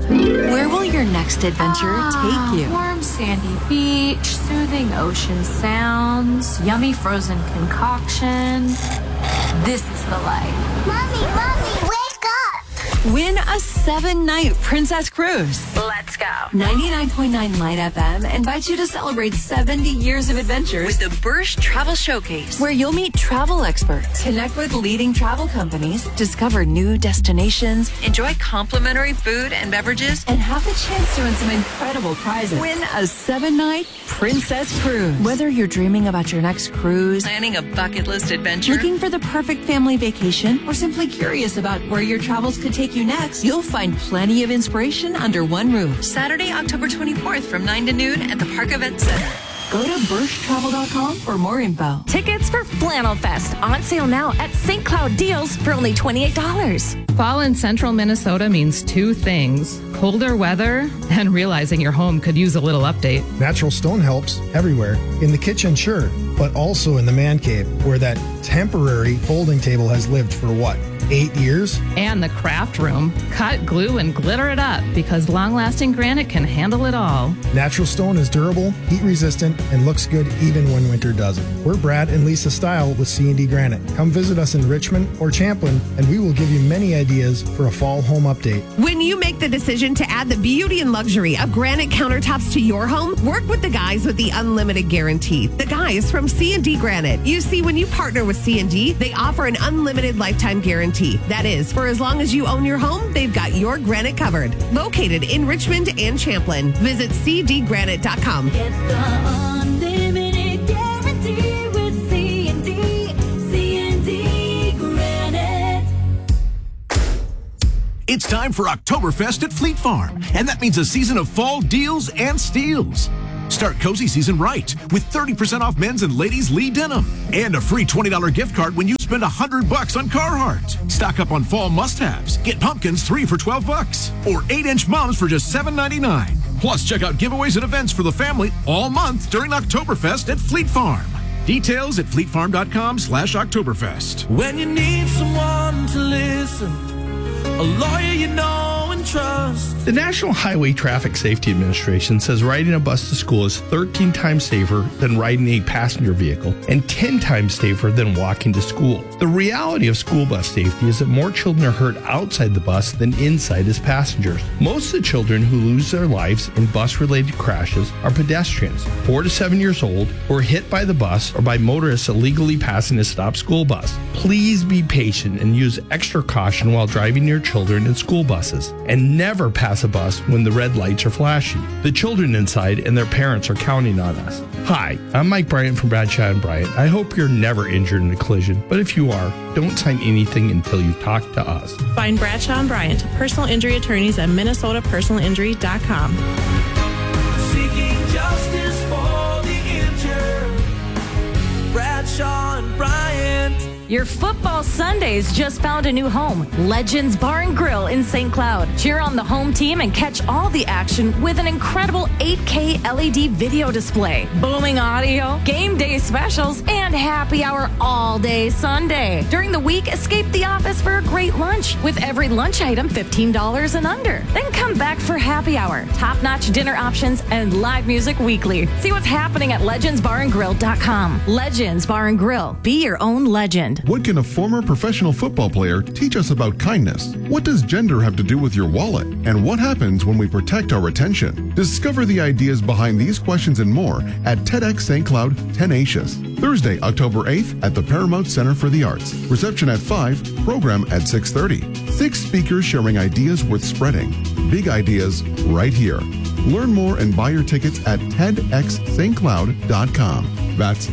Where will your next adventure take you? Warm sandy beach, soothing ocean sounds, yummy frozen concoction. This is the life. Mommy, wake up! Win a 7-night Princess Cruise. Let's go. 99.9 Light FM invites you to celebrate 70 years of adventures with the Bursch Travel Showcase, where you'll meet travel experts, connect with leading travel companies, discover new destinations, enjoy complimentary food and beverages, and have the chance to win some incredible prizes. Win a 7-night Princess Cruise. Whether you're dreaming about your next cruise, planning a bucket list adventure, looking for the perfect family vacation, or simply curious about where your travels could take you next, you'll find plenty of inspiration under one roof. Saturday, October 24th from 9 to noon at the Park Event Center. Go to BurschTravel.com for more info. Tickets for Flannel Fest on sale now at St. Cloud Deals for only $28. Fall in central Minnesota means two things: colder weather and realizing your home could use a little update. Natural stone helps everywhere. In the kitchen, sure, but also in the man cave, where that temporary folding table has lived for 8 years? And the craft room. Cut, glue, and glitter it up because long-lasting granite can handle it all. Natural stone is durable, heat-resistant, and looks good even when winter doesn't. We're Brad and Lisa Style with C&D Granite. Come visit us in Richmond or Champlin, and we will give you many ideas for a fall home update. When you make the decision to add the beauty and luxury of granite countertops to your home, work with the guys with the unlimited guarantee. The guys from C&D Granite. You see, when you partner with C&D, they offer an unlimited lifetime guarantee. That is, for as long as you own your home, they've got your granite covered. Located in Richmond and Champlin. Visit cdgranite.com. Get the unlimited guarantee with C&D Granite. It's time for Oktoberfest at Fleet Farm, and that means a season of fall deals and steals. Start cozy season right with 30% off men's and ladies' Lee denim and a free $20 gift card when you spend $100 on Carhartt. Stock up on fall must-haves. Get pumpkins 3 for $12 or 8-inch mums for just $7.99. Plus, check out giveaways and events for the family all month during Oktoberfest at Fleet Farm. Details at fleetfarm.com/Oktoberfest. When you need someone to listen, a lawyer you know and trust. The National Highway Traffic Safety Administration says riding a bus to school is 13 times safer than riding a passenger vehicle and 10 times safer than walking to school. The reality of school bus safety is that more children are hurt outside the bus than inside as passengers. Most of the children who lose their lives in bus-related crashes are pedestrians, 4 to 7 years old, who are hit by the bus or by motorists illegally passing a stopped school bus. Please be patient and use extra caution while driving your children in school buses, and never pass a bus when the red lights are flashing. The children inside and their parents are counting on us. Hi, I'm Mike Bryant from Bradshaw & Bryant. I hope you're never injured in a collision, but if you are, don't sign anything until you talk to us. Find Bradshaw & Bryant, personal injury attorneys at minnesotapersonalinjury.com. Seeking justice for the injured. Bradshaw and Bryant. Your football Sundays just found a new home, Legends Bar and Grill in St. Cloud. Cheer on the home team and catch all the action with an incredible 8K LED video display, booming audio, game day specials, and happy hour all day Sunday. During the week, escape the office for a great lunch with every lunch item $15 and under. Then come back for happy hour, top-notch dinner options, and live music weekly. See what's happening at legendsbarandgrill.com. Legends Bar and Grill. Be your own legend. What can a former professional football player teach us about kindness? What does gender have to do with your wallet? And what happens when we protect our attention? Discover the ideas behind these questions and more at TEDx St. Cloud Tenacious. Thursday, October 8th at the Paramount Center for the Arts. Reception at 5, program at 6:30. 6 speakers sharing ideas worth spreading. Big ideas right here. Learn more and buy your tickets at TEDxStCloud.com. That's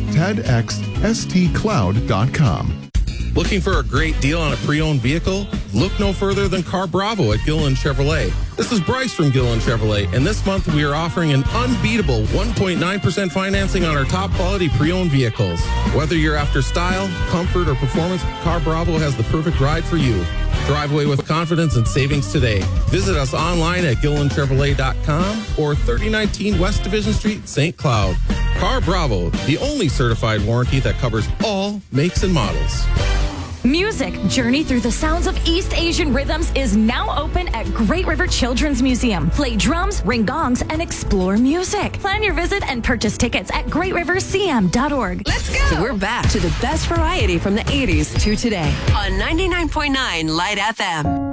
TEDxStCloud.com. Looking for a great deal on a pre-owned vehicle? Look no further than Car Bravo at Gilliland Chevrolet. This is Bryce from Gilliland Chevrolet, and this month we are offering an unbeatable 1.9% financing on our top quality pre-owned vehicles. Whether you're after style, comfort, or performance, Car Bravo has the perfect ride for you. Drive away with confidence and savings today. Visit us online at GillilandChevrolet.com or 3019 West Division Street, St. Cloud. Car Bravo, the only certified warranty that covers all makes and models. Music, Journey Through the Sounds of East Asian Rhythms is now open at Great River Children's Museum. Play drums, ring gongs, and explore music. Plan your visit and purchase tickets at greatrivercm.org. Let's go! We're back to the best variety from the 80s to today on 99.9 Light FM.